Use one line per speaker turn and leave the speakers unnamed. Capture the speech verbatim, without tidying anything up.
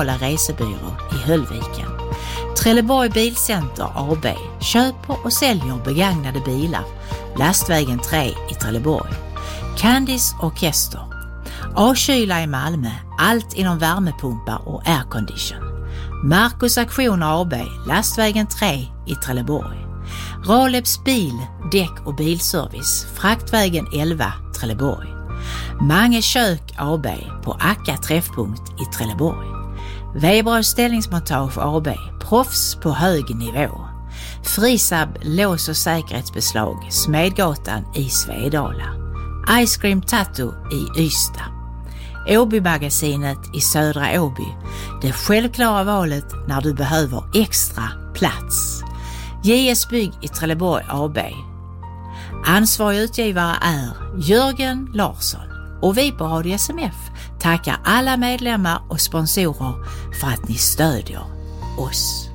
lokala resebyrå i Höllviken. Trelleborg Bilcenter A B köper och säljer begagnade bilar. Lastvägen tre i Trelleborg. Candice Orkester. A-kyla i Malmö, allt inom värmepumpar och aircondition. Marcus Aktioner A B, Lastvägen tre i Trelleborg. Raleps bil, däck och bilservice, Fraktvägen elva, Trelleborg. Mange kök A B på Akka träffpunkt i Trelleborg. Weber ställningsmontage A B, proffs på hög nivå. Frisab lås- och säkerhetsbeslag, Smedgatan i Svedala. Ice Cream Tattoo i Ystad. Åby-magasinet i Södra Åby, det självklara valet när du behöver extra plats. J S Bygg i Trelleborg A B. Ansvarig utgivare är Jörgen Larsson och vi på Radio S M F tackar alla medlemmar och sponsorer för att ni stödjer oss.